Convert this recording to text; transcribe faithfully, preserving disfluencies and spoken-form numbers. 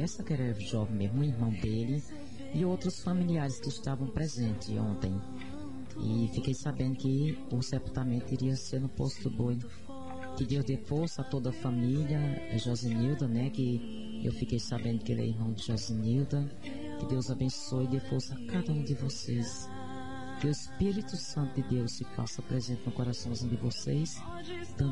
essa que era jovem mesmo, o irmão dele e outros familiares que estavam presentes ontem. E fiquei sabendo que o sepultamento iria ser no Posto do Boi. Que Deus dê força a toda a família, a Josinilda, né? Que eu fiquei sabendo que ele é irmão de Josinilda. Que Deus abençoe e dê força a cada um de vocês. Que o Espírito Santo de Deus se faça presente no coraçãozinho de vocês, dando